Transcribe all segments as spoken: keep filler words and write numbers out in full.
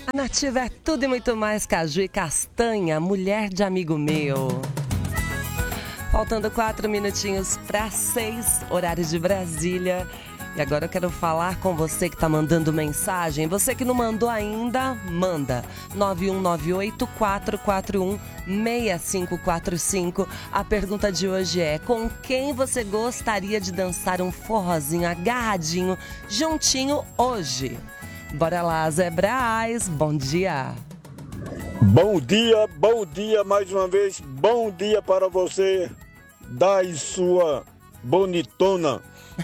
A Nativa é tudo e muito mais, caju e castanha, mulher de amigo meu. Faltando quatro minutinhos para seis, horário de Brasília. E agora eu quero falar com você que tá mandando mensagem. Você que não mandou ainda, manda. nove um nove oito, quatro quatro um, seis cinco quatro cinco. A pergunta de hoje é: com quem você gostaria de dançar um forrozinho agarradinho, juntinho hoje? Bora lá, Zé Braz, bom dia. Bom dia, bom dia mais uma vez. Bom dia para você, Dai sua bonitona.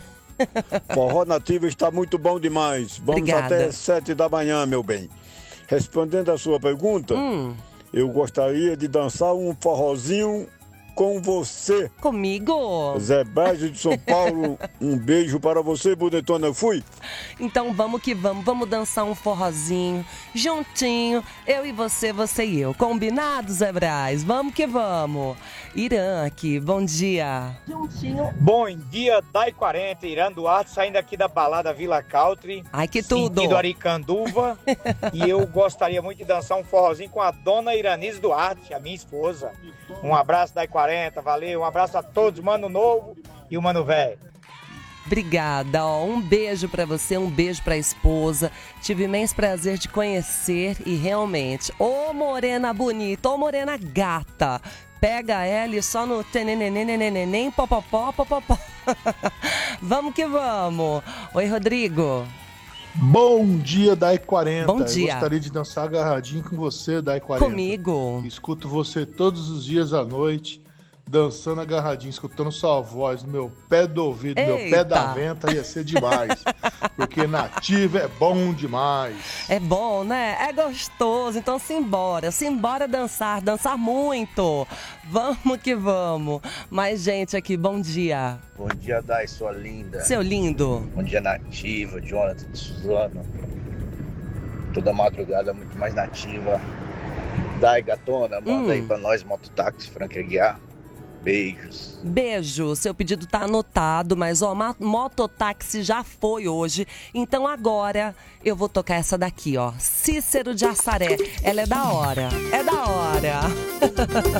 Forró Nativa está muito bom demais. Vamos Obrigada. Até sete da manhã, meu bem. Respondendo a sua pergunta, Hum. eu gostaria de dançar um forrozinho com você. Comigo? Zé Braz de São Paulo, um beijo para você, bonitona. Eu fui. Então vamos que vamos, vamos dançar um forrozinho, juntinho, eu e você, você e eu. Combinado, Zé Braz? Vamos que vamos. Irã aqui, bom dia. Juntinho. Bom dia, Dai quarenta, Irã Duarte, saindo aqui da balada Vila Country. Ai, que tudo. Sentido Aricanduva. E eu gostaria muito de dançar um forrozinho com a dona Iranise Duarte, a minha esposa. Um abraço, Dai quarenta, valeu. Um abraço a todos, Mano Novo e o Mano Velho. Obrigada, ó, um beijo pra você, um beijo pra esposa. Tive imenso prazer de conhecer e realmente, ô morena bonita, ô morena gata. Pega ela e só no tenenenenenenenen, popopó, popopó. Vamos que vamos. Oi, Rodrigo. Bom dia, Dai quarenta. Bom dia. Eu gostaria de dançar agarradinho com você, Dai quarenta. Comigo. Escuto você todos os dias à noite, dançando agarradinho, escutando sua voz no meu pé do ouvido, no meu pé da venta, ia ser demais. Porque Nativa é bom demais. É bom, né? É gostoso. Então simbora, simbora dançar, dançar muito. Vamos que vamos. Mais gente aqui, bom dia. Bom dia, Dai, sua linda. Seu lindo. Bom dia, Nativa, Jonathan, Suzano. Toda madrugada muito mais nativa. Dai, gatona, manda Hum. aí pra nós, mototáxi, Franca Aguiar. Beijos. Beijo, seu pedido tá anotado, mas ó, ma- mototáxi já foi hoje, então agora eu vou tocar essa daqui, ó, Cícero de Assaré, ela é da hora, é da hora.